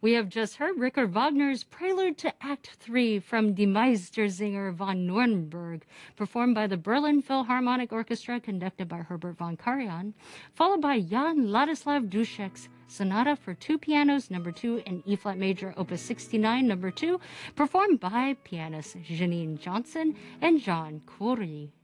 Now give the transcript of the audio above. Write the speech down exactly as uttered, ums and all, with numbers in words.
We have just heard Richard Wagner's Prelude to Act three from Die Meistersinger von Nuremberg, performed by the Berlin Philharmonic Orchestra, conducted by Herbert von Karajan, followed by Jan Ladislav Dušek's Sonata for Two Pianos, number two, in E-flat major, opus sixty-nine, number two, performed by pianists Janine Johnson and John Khoury.